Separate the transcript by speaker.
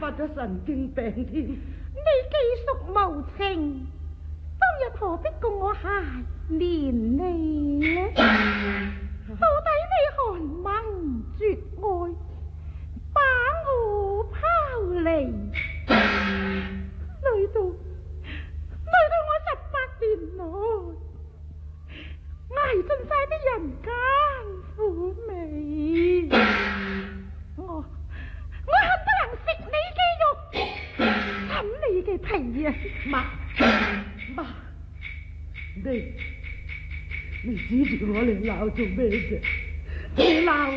Speaker 1: 發咗神經病添。
Speaker 2: 你既屬無情，當日何必共我下連理呢？到底你寒盟絕愛，把我拋離，累到我18年來挨盡晒啲人間苦味。我恨不能食你嘅肉，冚你嘅皮啊！
Speaker 1: 媽，你指住我嚟鬧做咩啫？你鬧